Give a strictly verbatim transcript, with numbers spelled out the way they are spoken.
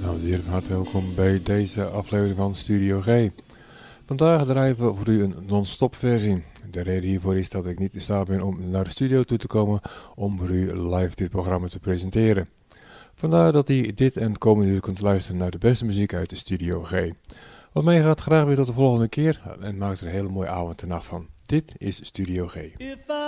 Dames en heren, van harte welkom bij deze aflevering van Studio G. Vandaag draaien we voor u een non-stop versie. De reden hiervoor is dat ik niet in staat ben om naar de studio toe te komen om voor u live dit programma te presenteren. Vandaar dat u dit en de komende uur kunt luisteren naar de beste muziek uit de Studio G. Wat mij gaat, graag weer tot de volgende keer en maak er een hele mooie avond en nacht van. Dit is Studio G.